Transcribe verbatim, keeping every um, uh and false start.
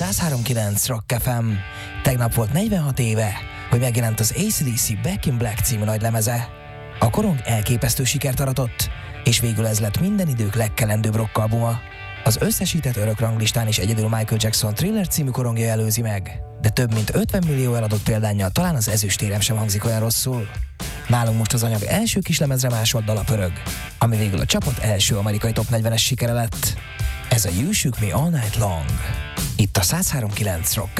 száz három kilenc Rock ef em. Tegnap volt negyvenhat éve, hogy megjelent az á cé dé cé Back in Black című nagy lemeze. A korong elképesztő sikert aratott, és végül ez lett minden idők legkelendőbb rockalbuma. Az összesített örökranglistán is egyedül Michael Jackson Thriller című korongja előzi meg, de több mint ötven millió eladott példánnyal talán az ezüstérem sem hangzik olyan rosszul. Nálunk most az anyag első kislemezre másolt dala pörög, ami végül a csapat első amerikai top negyvenes sikere lett. Ez a You Shook Me All Night Long. Itt a száz három kilenc Rock